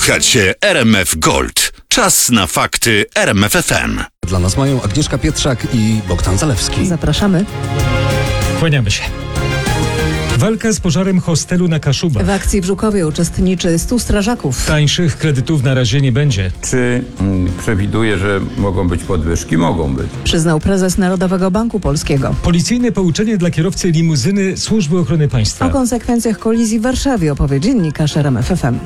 Słuchacie RMF Gold. Czas na fakty RMF FM. Dla nas mają Agnieszka Pietrzak i Bogdan Zalewski. Zapraszamy. Kłaniamy się. Walka z pożarem hostelu na Kaszubach. W akcji w Żukowie uczestniczy 100 strażaków. Tańszych kredytów na razie nie będzie. Czy przewiduje, że mogą być podwyżki? Mogą być. Przyznał prezes Narodowego Banku Polskiego. Policyjne pouczenie dla kierowcy limuzyny Służby Ochrony Państwa. O konsekwencjach kolizji w Warszawie opowie dziennikarz RMF FM.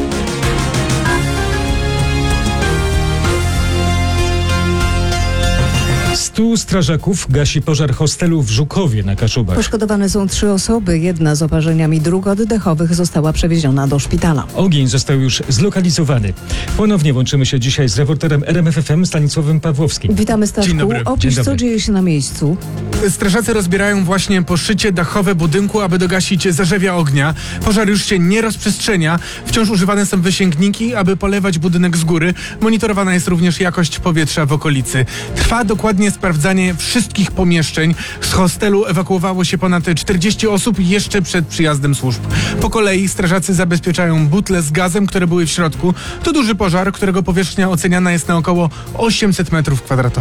Stu strażaków gasi pożar hostelu w Żukowie na Kaszubach. Poszkodowane są 3 osoby. Jedna z oparzeniami dróg oddechowych została przewieziona do szpitala. Ogień został już zlokalizowany. Ponownie łączymy się dzisiaj z reporterem RMF FM Stanisławem Pawłowskim. Witamy, Staszku. Dzień dobry. Opisz, Dzień dobry. co dzieje się na miejscu. Strażacy rozbierają właśnie poszycie dachowe budynku, aby dogasić zarzewia ognia. Pożar już się nie rozprzestrzenia. Wciąż używane są wysięgniki, aby polewać budynek z góry. Monitorowana jest również jakość powietrza w okolicy. Trwa dokładnie sprawdzanie wszystkich pomieszczeń. Z hostelu ewakuowało się ponad 40 osób jeszcze przed przyjazdem służb. Po kolei strażacy zabezpieczają butle z gazem, które były w środku. To duży pożar, którego powierzchnia oceniana jest na około 800 m².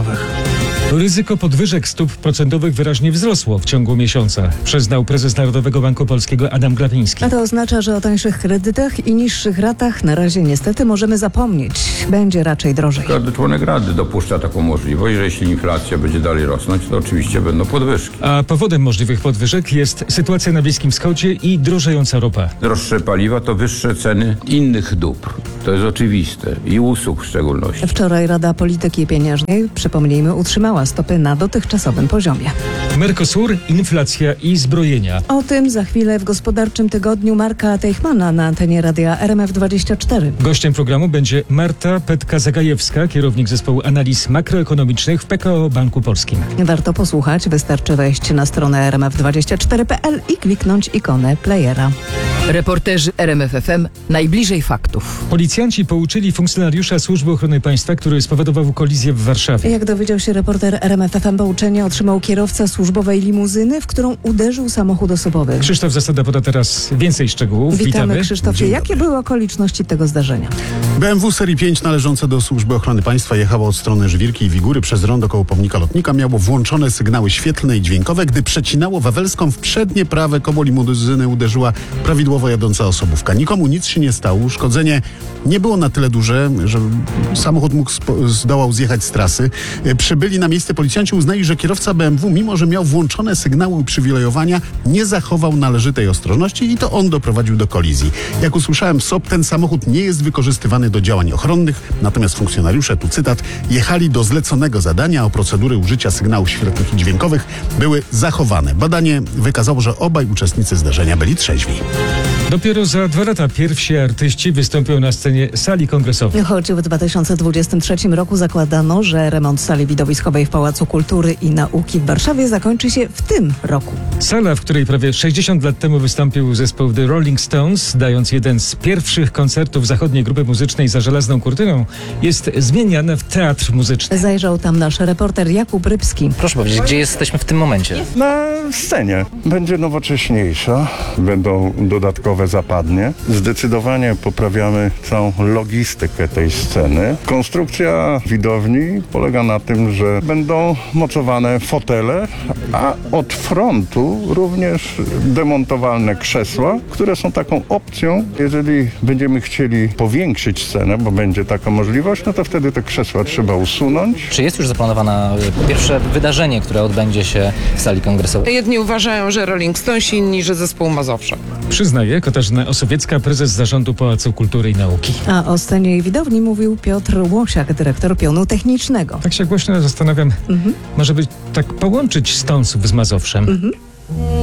Ryzyko podwyżek stóp procentowych wyraźnie wzrosło w ciągu miesiąca, przyznał prezes Narodowego Banku Polskiego Adam Glapiński. A to oznacza, że o tańszych kredytach i niższych ratach na razie niestety możemy zapomnieć. Będzie raczej drożej. Każdy członek Rady dopuszcza taką możliwość, że jeśli inflacja będzie dalej rosnąć, to oczywiście będą podwyżki. A powodem możliwych podwyżek jest sytuacja na Bliskim Wschodzie i drożejąca ropa. Droższe paliwa to wyższe ceny innych dóbr. To jest oczywiste. I usług w szczególności. Wczoraj Rada Polityki Pieniężnej, przypomnijmy, utrzymała stopy na dotychczasowym poziomie. Mercosur, inflacja i zbrojenia. O tym za chwilę w gospodarczym tygodniu Marka Teichmana na antenie radia RMF24. Gościem programu będzie Marta Petka-Zagajewska, kierownik zespołu analiz makroekonomicznych w PKO Banku Polskim. Warto posłuchać, wystarczy wejść na stronę rmf24.pl i kliknąć ikonę playera. Reporterzy RMF FM najbliżej faktów. Policjanci pouczyli funkcjonariusza Służby Ochrony Państwa, który spowodował kolizję w Warszawie. Jak dowiedział się reporter RMF FM, pouczenie otrzymał kierowca służbowej limuzyny, w którą uderzył samochód osobowy. Krzysztof Zasada poda teraz więcej szczegółów. Witamy, Krzysztofie. Jakie były okoliczności tego zdarzenia? BMW serii 5 należące do Służby Ochrony Państwa jechało od strony Żwirki i Wigury przez rondo koło pomnika lotnika. Miało włączone sygnały świetlne i dźwiękowe. Gdy przecinało Wawelską, w przednie prawe koło limuzyny uderzyła prawidłowo jadąca osobówka. Nikomu nic się nie stało. Uszkodzenie nie było na tyle duże, że samochód zdołał zjechać z trasy. Przybyli na miejsce policjanci uznali, że kierowca BMW, mimo że miał włączone sygnały uprzywilejowania, nie zachował należytej ostrożności i to on doprowadził do kolizji. Jak usłyszałem w SOP, ten samochód nie jest wykorzystywany do działań ochronnych, natomiast funkcjonariusze, tu cytat, jechali do zleconego zadania, a procedury użycia sygnałów świetlnych i dźwiękowych były zachowane. Badanie wykazało, że obaj uczestnicy zdarzenia byli trzeźwi. Dopiero za 2 lata pierwsi artyści wystąpią na scenie sali kongresowej. Choć w 2023 roku zakładano, że remont sali widowiskowej w Pałacu Kultury i Nauki w Warszawie zakończy się w tym roku. Sala, w której prawie 60 lat temu wystąpił zespół The Rolling Stones, dając jeden z pierwszych koncertów zachodniej grupy muzycznej za żelazną kurtyną, jest zmieniana w teatr muzyczny. Zajrzał tam nasz reporter Jakub Rybski. Proszę powiedzieć, gdzie jesteśmy w tym momencie? Na scenie. Będzie nowocześniejsza, będą dodatkowe zapadnie. Zdecydowanie poprawiamy całą logistykę tej sceny. Konstrukcja widowni polega na tym, że będą mocowane fotele, a od frontu również demontowalne krzesła, które są taką opcją. Jeżeli będziemy chcieli powiększyć scenę, bo będzie taka możliwość, no to wtedy te krzesła trzeba usunąć. Czy jest już zaplanowane pierwsze wydarzenie, które odbędzie się w sali kongresowej? Jedni uważają, że Rolling Stones, inni, że zespół Mazowsza. Przyznaje Katarzyna Osowiecka, prezes Zarządu Pałacu Kultury i Nauki. A o scenie i widowni mówił Piotr Łosiak, dyrektor pionu technicznego. Tak się głośno zastanawiam, może by tak połączyć Stonesów z Mazowszem.